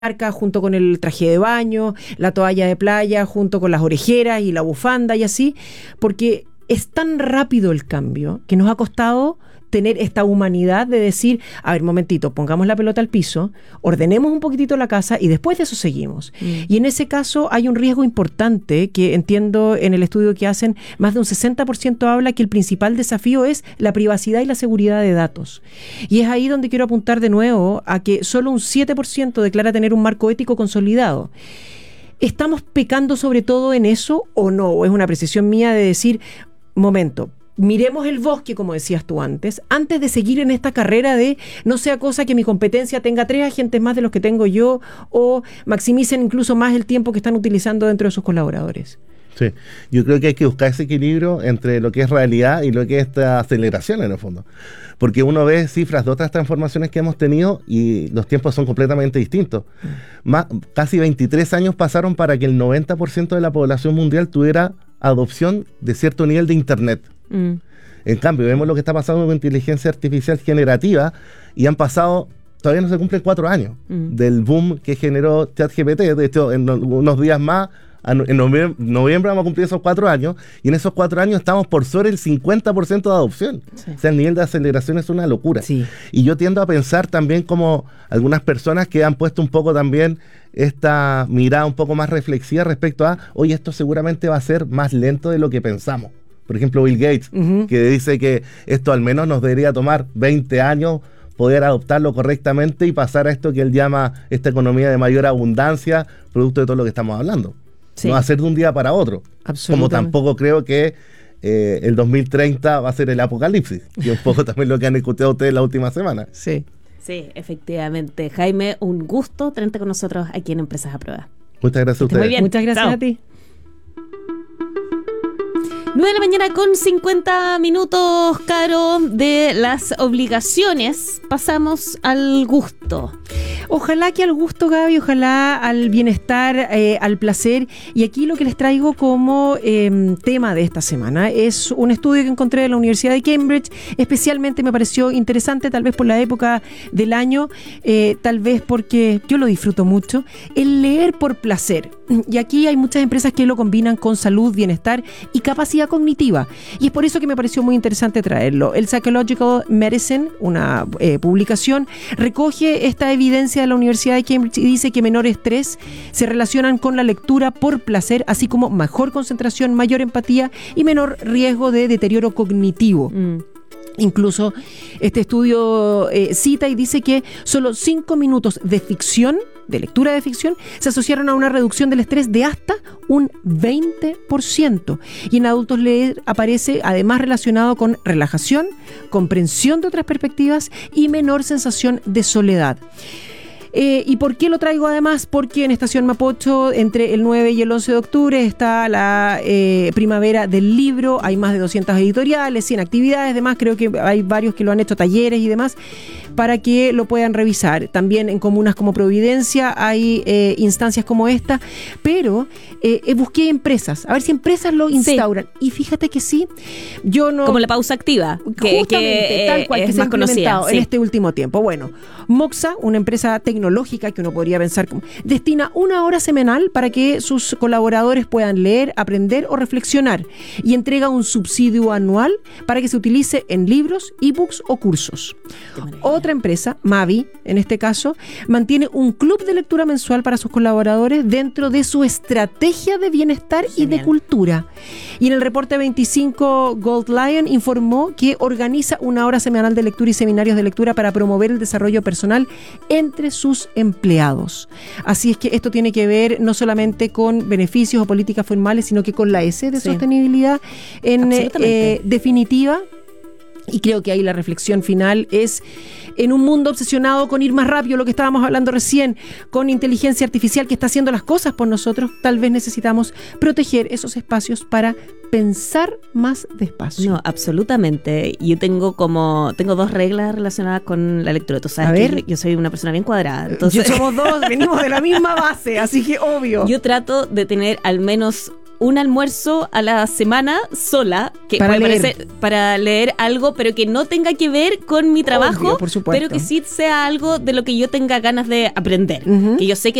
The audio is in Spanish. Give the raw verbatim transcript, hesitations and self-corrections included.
junto con el traje de baño, la toalla de playa, junto con las orejeras y la bufanda y así, porque es tan rápido el cambio que nos ha costado tener esta humanidad de decir, a ver, momentito, pongamos la pelota al piso, ordenemos un poquitito la casa y después de eso seguimos. Mm. Y en ese caso hay un riesgo importante que entiendo en el estudio que hacen, más de un sesenta por ciento habla que el principal desafío es la privacidad y la seguridad de datos. Y es ahí donde quiero apuntar de nuevo a que solo un siete por ciento declara tener un marco ético consolidado. ¿Estamos pecando sobre todo en eso o no? ¿O es una precisión mía de decir, momento, miremos el bosque, como decías tú antes, antes de seguir en esta carrera de no sea cosa que mi competencia tenga tres agentes más de los que tengo yo o maximicen incluso más el tiempo que están utilizando dentro de sus colaboradores? Sí, yo creo que hay que buscar ese equilibrio entre lo que es realidad y lo que es esta aceleración en el fondo. Porque uno ve cifras de otras transformaciones que hemos tenido y los tiempos son completamente distintos. Más, casi veintitrés años pasaron para que el noventa por ciento de la población mundial tuviera adopción de cierto nivel de Internet. Mm. En cambio, vemos lo que está pasando con inteligencia artificial generativa y han pasado, todavía no se cumplen cuatro años mm. del boom que generó ChatGPT. De hecho, en unos días más, en noviembre, noviembre vamos a cumplir esos cuatro años y en esos cuatro años estamos por sobre el cincuenta por ciento de adopción. Sí. O sea, el nivel de aceleración es una locura. Sí. Y yo tiendo a pensar también como algunas personas que han puesto un poco también esta mirada un poco más reflexiva respecto a, oye, esto seguramente va a ser más lento de lo que pensamos. Por ejemplo, Bill Gates, uh-huh. que dice que esto al menos nos debería tomar veinte años poder adoptarlo correctamente y pasar a esto que él llama esta economía de mayor abundancia, producto de todo lo que estamos hablando. Sí. No va a ser de un día para otro. Como tampoco creo que eh, el dos mil treinta va a ser el apocalipsis, y un poco también lo que han escuchado ustedes la última semana. Sí. Sí, efectivamente. Jaime, un gusto tenerte con nosotros aquí en Empresas a Prueba. Muchas gracias a ustedes. Muy bien. Muchas gracias Chao. a ti. nueve de la mañana con cincuenta minutos, Caro. De las obligaciones pasamos al gusto. Ojalá que al gusto, Gaby, ojalá al bienestar, eh, al placer. Y aquí lo que les traigo como eh, tema de esta semana es un estudio que encontré en la Universidad de Cambridge. Especialmente me pareció interesante, tal vez por la época del año, eh, tal vez porque yo lo disfruto mucho, el leer por placer. Y aquí hay muchas empresas que lo combinan con salud, bienestar y capacidad cognitiva. Y es por eso que me pareció muy interesante traerlo. El Psychological Medicine, una eh, publicación, recoge esta evidencia de la Universidad de Cambridge y dice que menor estrés se relacionan con la lectura por placer, así como mejor concentración, mayor empatía y menor riesgo de deterioro cognitivo. Mm. Incluso este estudio eh, cita y dice que solo cinco minutos de ficción, de lectura de ficción, se asociaron a una reducción del estrés de hasta un veinte por ciento. Y en adultos leer aparece además relacionado con relajación, comprensión de otras perspectivas y menor sensación de soledad. Eh, ¿Y por qué lo traigo además? Porque en Estación Mapocho, entre el nueve y el once de octubre, está la eh, primavera del libro. Hay más de doscientas editoriales, cien actividades, demás. Creo que hay varios que lo han hecho, talleres y demás, para que lo puedan revisar. También en comunas como Providencia hay eh, instancias como esta, pero eh, busqué empresas, a ver si empresas lo instauran. Sí. Y fíjate que sí, yo no... Como la pausa activa, que, justamente, que tal cual, es que se ha más implementado conocida, en sí. este último tiempo. Bueno, Moxa, una empresa tecnológica que uno podría pensar, como, destina una hora semanal para que sus colaboradores puedan leer, aprender o reflexionar, y entrega un subsidio anual para que se utilice en libros, ebooks o cursos. Otra empresa, Mavi, en este caso, mantiene un club de lectura mensual para sus colaboradores dentro de su estrategia de bienestar Genial. y de cultura. Y en el reporte veinticinco, Gold Lion informó que organiza una hora semanal de lectura y seminarios de lectura para promover el desarrollo personal entre sus empleados. Así es que esto tiene que ver no solamente con beneficios o políticas formales, sino que con la S de sí. sostenibilidad en eh, definitiva. Y creo que ahí la reflexión final es, en un mundo obsesionado con ir más rápido, lo que estábamos hablando recién, con inteligencia artificial que está haciendo las cosas por nosotros, tal vez necesitamos proteger esos espacios para pensar más despacio. No, absolutamente. Yo tengo como tengo dos reglas relacionadas con la lectura. Tú sabes A ver, que yo soy una persona bien cuadrada. Entonces, yo somos dos, venimos de la misma base, así que obvio. Yo trato de tener al menos un almuerzo a la semana sola, que Para puede leer. parecer- para leer algo, pero que no tenga que ver con mi trabajo, Obvio, por supuesto. pero que sí sea algo de lo que yo tenga ganas de aprender. Ujú. Que yo sé que